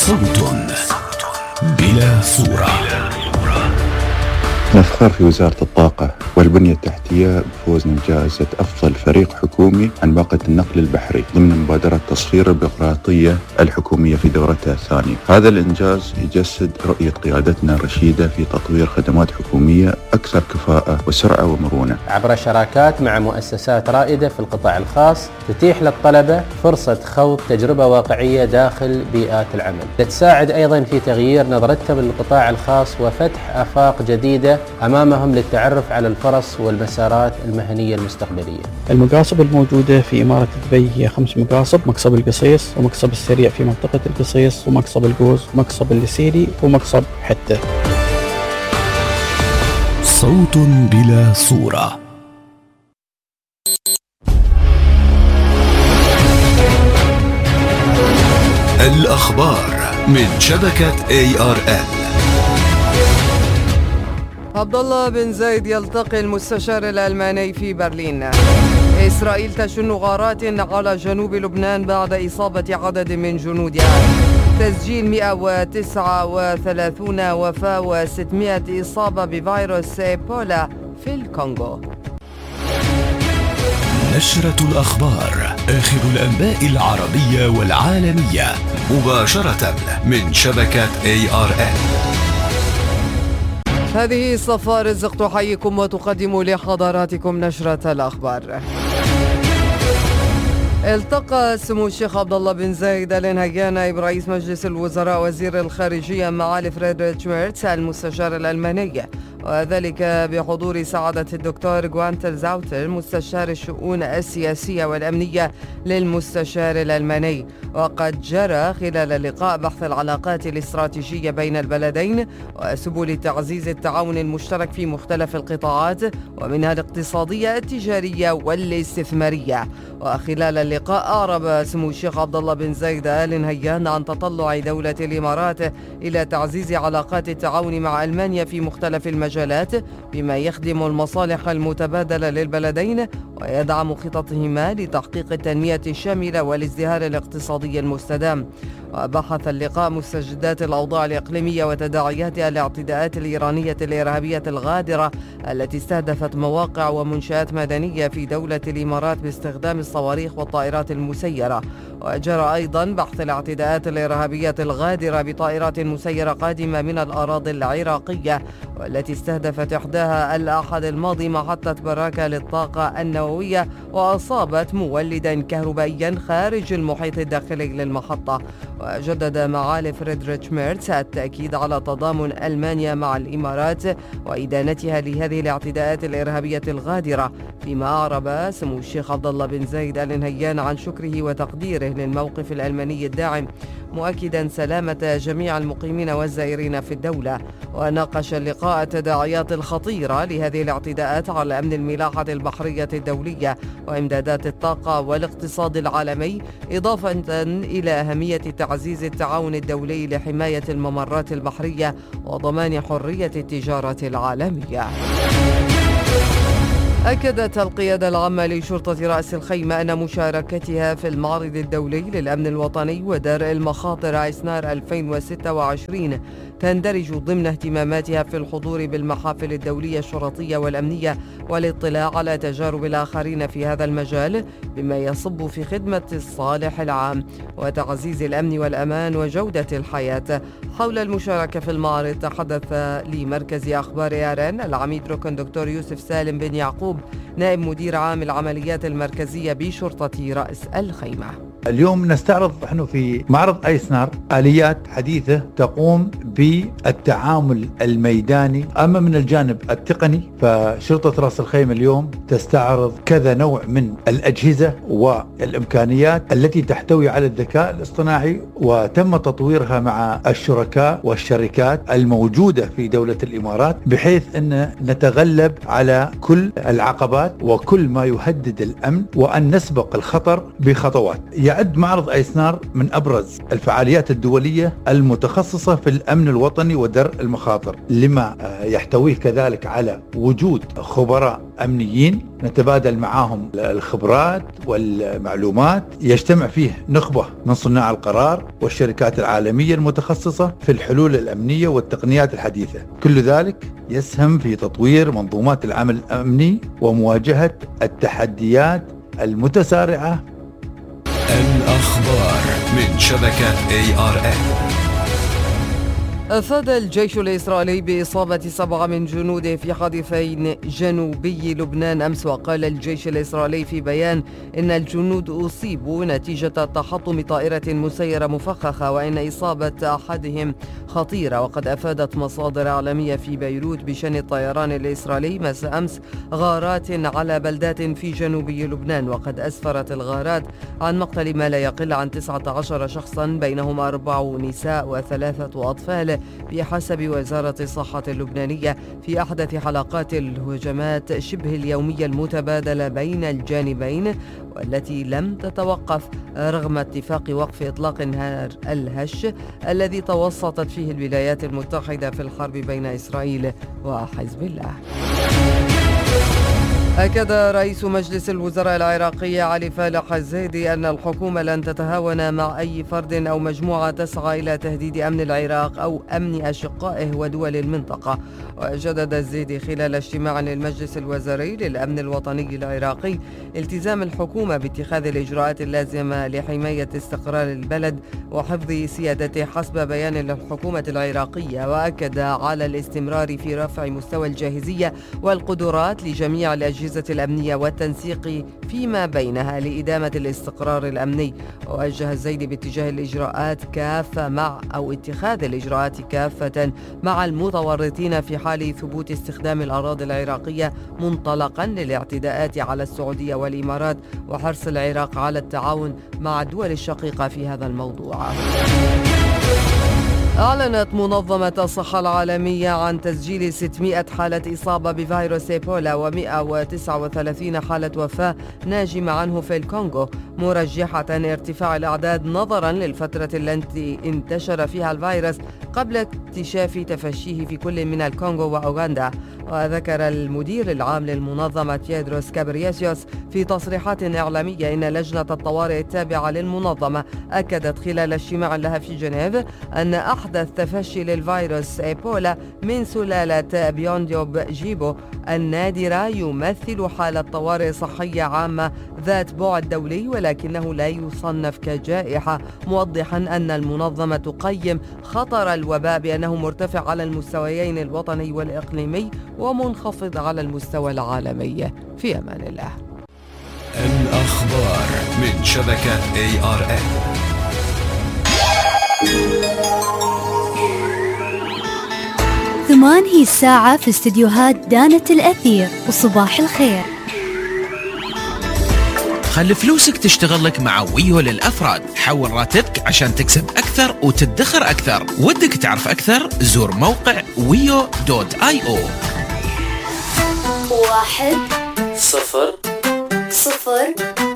صوت بلا صورة. نفخر في وزارة الطاقة والبنية التحتية بفوزنا بجائزة أفضل فريق حكومي عن باقة النقل البحري ضمن مبادرة تصفير البيروقراطية الحكومية في دورتها الثانية. هذا الإنجاز يجسد رؤية قيادتنا الرشيدة في تطوير خدمات حكومية أكثر كفاءة وسرعة ومرونة عبر شراكات مع مؤسسات رائدة في القطاع الخاص تتيح للطلبة فرصة خوض تجربة واقعية داخل بيئات العمل، تساعد أيضا في تغيير نظرتهم للقطاع الخاص وفتح آفاق جديدة أمامهم للتعرف على الفرص والمسارات المهنية المستقبلية. المقاصب الموجودة في إمارة دبي هي 5 مقاصب: مقصب القصيص، ومقصب السريع في منطقة القصيص، ومقصب القوز، ومقصب اللسيري، ومقصب حتة. صوت بلا صورة. الأخبار من شبكة ARN. عبد الله بن زايد يلتقي المستشار الألماني في برلين. إسرائيل تشن غارات على جنوب لبنان بعد إصابة عدد من جنودها. تسجيل 139 وفاة و600 إصابة بفيروس إيبولا في الكونغو. نشرة الأخبار، آخر الأنباء العربية والعالمية مباشرة من شبكة ARN. هذه صفاء رزق تحييكم وتقدم لحضراتكم نشرة الأخبار. التقى سمو الشيخ عبد الله بن زايد آل نهيان نائب رئيس مجلس الوزراء وزير الخارجية معالي فريدريتش ميرتس المستشار الألماني، وذلك بحضور سعادة الدكتور غوانتر زاوتر مستشار الشؤون السياسية والأمنية للمستشار الألماني. وقد جرى خلال اللقاء بحث العلاقات الاستراتيجية بين البلدين وسبل تعزيز التعاون المشترك في مختلف القطاعات ومنها الاقتصادية التجارية والاستثمارية. وخلال اللقاء أعرب سمو الشيخ عبد الله بن زايد آل نهيان عن تطلع دولة الإمارات إلى تعزيز علاقات التعاون مع ألمانيا في مختلف المجالات بما يخدم المصالح المتبادلة للبلدين ويدعم خططهما لتحقيق التنمية الشاملة والازدهار الاقتصادي المستدام. وبحث اللقاء مستجدات الأوضاع الإقليمية وتداعياتها الاعتداءات الإيرانية الإرهابية الغادرة التي استهدفت مواقع ومنشآت مدنية في دولة الإمارات باستخدام الصواريخ والطائرات المسيرة. وجرى أيضا بحث الاعتداءات الإرهابية الغادرة بطائرات مسيرة قادمة من الأراضي العراقية والتي استهدفت إحداها الأحد الماضي محطة براكة للطاقة النووية وأصابت مولدا كهربائيا خارج المحيط الداخلي للمحطة. وجدد معالي فريدريتش ميرتس التأكيد على تضامن ألمانيا مع الإمارات وإدانتها لهذه الاعتداءات الإرهابية الغادرة، فيما أعرب سمو الشيخ عبد الله بن زايد آل نهيان عن شكره وتقديره للموقف الألماني الداعم، مؤكدا سلامة جميع المقيمين والزائرين في الدولة. وناقش اللقاء التداعيات الخطيرة لهذه الاعتداءات على أمن الملاحة البحرية الدولية وإمدادات الطاقة والاقتصاد العالمي، إضافة إلى أهمية تعزيز التعاون الدولي لحماية الممرات البحرية وضمان حرية التجارة العالمية. أكدت القيادة العامة لشرطة رأس الخيمة أن مشاركتها في المعرض الدولي للأمن الوطني ودرء المخاطر أيسنار 2026 تندرج ضمن اهتماماتها في الحضور بالمحافل الدولية الشرطية والأمنية والاطلاع على تجارب الآخرين في هذا المجال بما يصب في خدمة الصالح العام وتعزيز الأمن والأمان وجودة الحياة. حول المشاركة في المعرض تحدث لمركز أخبار ARN العميد ركن دكتور يوسف سالم بن يعقوب نائب مدير عام العمليات المركزية بشرطة رأس الخيمة. اليوم نستعرض نحن في معرض أيسنار آليات حديثة تقوم بالتعامل الميداني. أما من الجانب التقني فشرطة رأس الخيمة اليوم تستعرض كذا نوع من الأجهزة والإمكانيات التي تحتوي على الذكاء الاصطناعي وتم تطويرها مع الشركاء والشركات الموجودة في دولة الإمارات بحيث أن نتغلب على كل العقبات وكل ما يهدد الأمن وأن نسبق الخطر بخطوات. يعد معرض ايسنار من أبرز الفعاليات الدولية المتخصصة في الأمن الوطني ودرء المخاطر، لما يحتويه كذلك على وجود خبراء أمنيين نتبادل معهم الخبرات والمعلومات، يجتمع فيه نخبة من صناع القرار والشركات العالمية المتخصصة في الحلول الأمنية والتقنيات الحديثة. كل ذلك يسهم في تطوير منظومات العمل الأمني ومواجهة التحديات المتسارعة. الأخبار من شبكة ARN. أفاد الجيش الإسرائيلي بإصابة 7 من جنوده في حادثين جنوبي لبنان أمس. وقال الجيش الإسرائيلي في بيان إن الجنود أصيبوا نتيجة تحطم طائرة مسيرة مفخخة، وإن إصابة أحدهم خطيرة. وقد أفادت مصادر إعلامية في بيروت بشأن الطيران الإسرائيلي مساء أمس غارات على بلدات في جنوبي لبنان، وقد أسفرت الغارات عن مقتل ما لا يقل عن 19 شخصا بينهم 4 نساء و3 أطفال بحسب وزارة الصحة اللبنانية في أحدث حلقات الهجمات شبه اليومية المتبادلة بين الجانبين، والتي لم تتوقف رغم اتفاق وقف إطلاق نهار الهش الذي توسطت فيه الولايات المتحدة في الحرب بين إسرائيل وحزب الله. أكد رئيس مجلس الوزراء العراقي علي فالح الزيدي أن الحكومة لن تتهاون مع أي فرد أو مجموعة تسعى إلى تهديد أمن العراق أو أمن أشقائه ودول المنطقة. وجدد الزيدي خلال اجتماع للمجلس الوزاري للأمن الوطني العراقي التزام الحكومة باتخاذ الإجراءات اللازمة لحماية استقرار البلد وحفظ سيادته حسب بيان للحكومة العراقية، وأكد على الاستمرار في رفع مستوى الجاهزية والقدرات لجميع الأجهزة الأمنية والتنسيق فيما بينها لإدامة الاستقرار الأمني. ووجه الزيدي باتجاه الإجراءات كافة اتخاذ الإجراءات كافة مع المتورطين في حال ثبوت استخدام الأراضي العراقية منطلقا للاعتداءات على السعودية والإمارات، وحرص العراق على التعاون مع الدول الشقيقة في هذا الموضوع. أعلنت منظمة الصحة العالمية عن تسجيل 600 حالة إصابة بفيروس إيبولا و139 حالة وفاة ناجمة عنه في الكونغو، مرجحة ارتفاع الأعداد نظرا للفترة التي انتشر فيها الفيروس قبل اكتشاف تفشيه في كل من الكونغو وأوغندا. وذكر المدير العام للمنظمة تيدروس كابرياسيوس في تصريحات إعلامية إن لجنة الطوارئ التابعة للمنظمة أكدت خلال اجتماع لها في جنيف أن أحدث تفشي للفيروس إيبولا من سلالة بيونديوب جيبو النادرة يمثل حالة طوارئ صحية عامة ذات بعد دولي، ولكنه لا يصنف كجائحة، موضحا أن المنظمة تقيم خطر الوباء بأنه مرتفع على المستويين الوطني والإقليمي ومنخفض على المستوى العالمي. في أمان الله. الأخبار من شبكة ARN. ثمان هي الساعة في استديوهات دانة الأثير، وصباح الخير. خلي فلوسك تشتغل لك مع ويو للأفراد. حول راتبك عشان تكسب أكثر وتدخر أكثر. ودك تعرف أكثر؟ زور موقع wio.io. 1 0 0